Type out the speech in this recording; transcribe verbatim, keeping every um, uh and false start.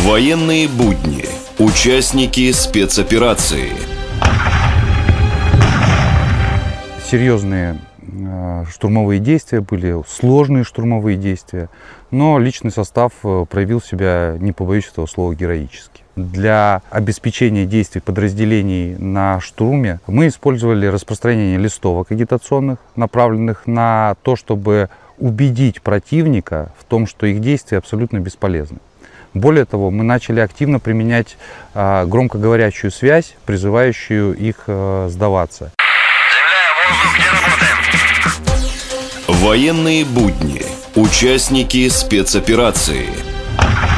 Военные будни. Участники спецоперации. Серьезные э, штурмовые действия были, сложные штурмовые действия, но личный состав проявил себя, не побоюсь этого слова, героически. Для обеспечения действий подразделений на штурме мы использовали распространение листовок агитационных, направленных на то, чтобы убедить противника в том, что их действия абсолютно бесполезны. Более того, мы начали активно применять э, громкоговорящую связь, призывающую их э, сдаваться. Военные будни. Участники спецоперации.